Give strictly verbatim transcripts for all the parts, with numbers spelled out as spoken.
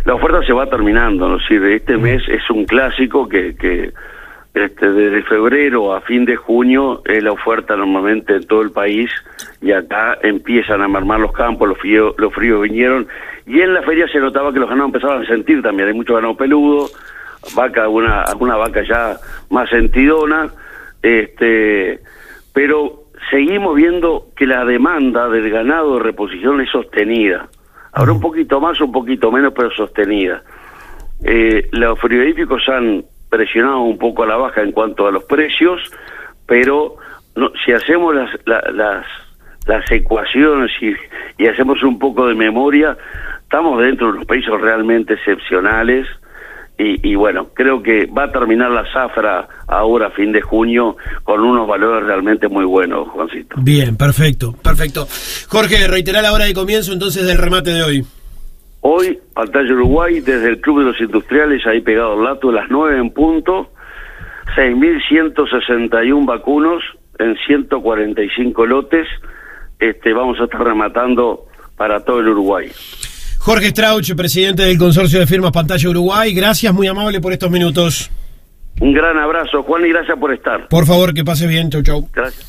la oferta se va terminando, ¿no? Es decir, este mes es un clásico que, que este, desde febrero a fin de junio es la oferta normalmente en todo el país, y acá empiezan a mermar los campos, los fríos, los fríos vinieron, y en la feria se notaba que los ganados empezaban a sentir también, hay mucho ganado peludo, vaca, alguna, alguna vaca ya más sentidona, este, pero seguimos viendo que la demanda del ganado de reposición es sostenida. Ahora un poquito más, un poquito menos, pero sostenida. Eh, los frigoríficos han presionado un poco a la baja en cuanto a los precios, pero no, si hacemos las, la, las, las ecuaciones y, y hacemos un poco de memoria, estamos dentro de unos precios realmente excepcionales. Y, y bueno, creo que va a terminar la zafra ahora a fin de junio con unos valores realmente muy buenos, Juancito. Bien, perfecto, perfecto. Jorge, reiterá la hora de comienzo entonces del remate de hoy. Hoy, Pantalla Uruguay, desde el Club de los Industriales, ahí pegado al lato, a las nueve en punto, seis mil ciento sesenta y uno vacunos en ciento cuarenta y cinco lotes, este, vamos a estar rematando para todo el Uruguay. Jorge Strauch, presidente del consorcio de firmas Pantalla Uruguay, gracias, muy amable por estos minutos. Un gran abrazo, Juan, y gracias por estar. Por favor, que pase bien, chau chau. Gracias.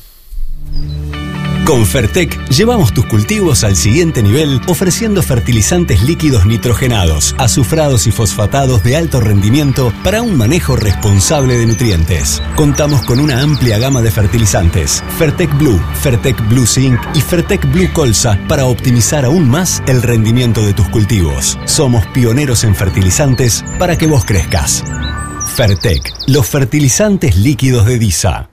Con Fertec llevamos tus cultivos al siguiente nivel ofreciendo fertilizantes líquidos nitrogenados, azufrados y fosfatados de alto rendimiento para un manejo responsable de nutrientes. Contamos con una amplia gama de fertilizantes, Fertec Blue, Fertec Blue Zinc y Fertec Blue Colza para optimizar aún más el rendimiento de tus cultivos. Somos pioneros en fertilizantes para que vos crezcas. Fertec, los fertilizantes líquidos de DISA.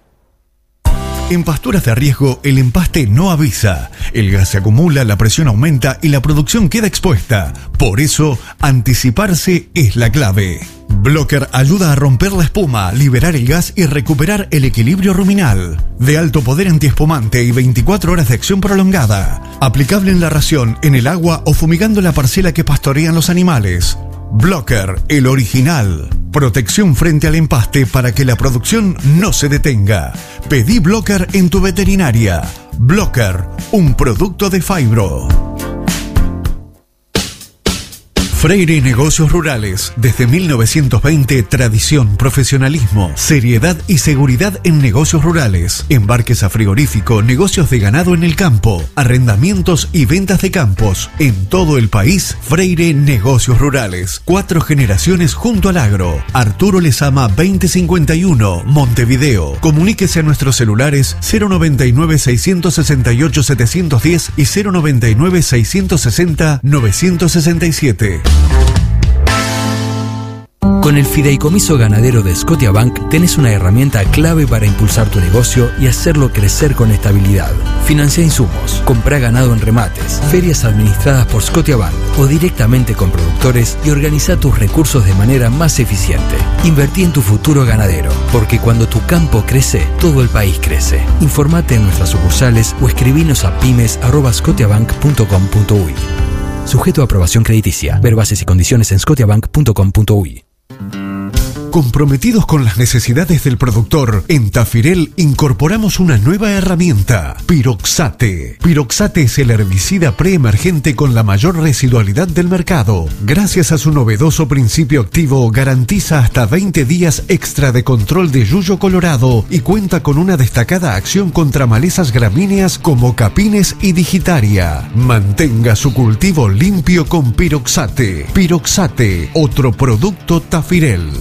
En pasturas de riesgo, el empaste no avisa. El gas se acumula, la presión aumenta y la producción queda expuesta. Por eso, anticiparse es la clave. Blocker ayuda a romper la espuma, liberar el gas y recuperar el equilibrio ruminal. De alto poder antiespumante y veinticuatro horas de acción prolongada. Aplicable en la ración, en el agua o fumigando la parcela que pastorean los animales. Blocker, el original. Protección frente al empaste para que la producción no se detenga. Pedí Blocker en tu veterinaria. Blocker, un producto de Fibro. Freire Negocios Rurales. Desde mil novecientos veinte, tradición, profesionalismo, seriedad y seguridad en negocios rurales. Embarques a frigorífico, negocios de ganado en el campo, arrendamientos y ventas de campos. En todo el país, Freire Negocios Rurales. Cuatro generaciones junto al agro. Arturo Lezama veinte cincuenta y uno, Montevideo. Comuníquese a nuestros celulares cero noventa y nueve, seiscientos sesenta y ocho, setecientos diez y cero noventa y nueve, seiscientos sesenta, novecientos sesenta y siete. Con el Fideicomiso Ganadero de Scotiabank tenés una herramienta clave para impulsar tu negocio y hacerlo crecer con estabilidad. Financia insumos, comprá ganado en remates, ferias administradas por Scotiabank o directamente con productores y organiza tus recursos de manera más eficiente. Invertí en tu futuro ganadero, porque cuando tu campo crece, todo el país crece. Informate en nuestras sucursales o escribinos a pymes arroba scotiabank punto com punto uy. Sujeto a aprobación crediticia. Ver bases y condiciones en scotiabank punto com punto uy. Comprometidos con las necesidades del productor, en Tafirel incorporamos una nueva herramienta, Piroxate. Piroxate es el herbicida preemergente con la mayor residualidad del mercado. Gracias a su novedoso principio activo, garantiza hasta veinte días extra de control de yuyo colorado y cuenta con una destacada acción contra malezas gramíneas como capines y digitaria. Mantenga su cultivo limpio con Piroxate. Piroxate, otro producto Tafirel.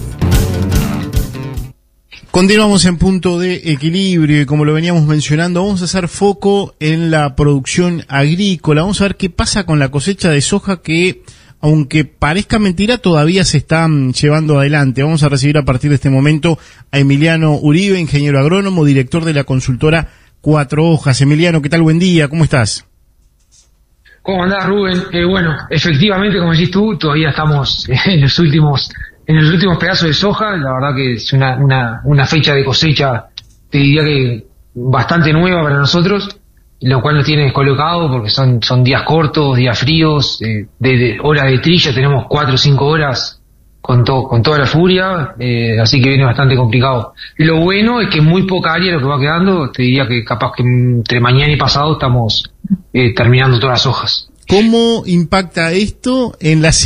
Continuamos en punto de equilibrio y como lo veníamos mencionando, vamos a hacer foco en la producción agrícola. Vamos a ver qué pasa con la cosecha de soja que, aunque parezca mentira, todavía se está llevando adelante. Vamos a recibir a partir de este momento a Emiliano Uribe, ingeniero agrónomo, director de la consultora Cuatro Hojas. Emiliano, ¿qué tal? Buen día, ¿cómo estás? ¿Cómo andás, Rubén? Eh, bueno, efectivamente, como decís tú, todavía estamos en los últimos... En los últimos pedazos de soja. La verdad que es una, una, una fecha de cosecha, te diría que bastante nueva para nosotros, lo cual nos tiene descolocado porque son, son días cortos, días fríos, eh, de, de hora de trilla tenemos cuatro o cinco horas con, to, con toda la furia, eh, así que viene bastante complicado. Lo bueno es que muy poca área lo que va quedando, te diría que capaz que entre mañana y pasado estamos eh, terminando todas las hojas. ¿Cómo impacta esto en la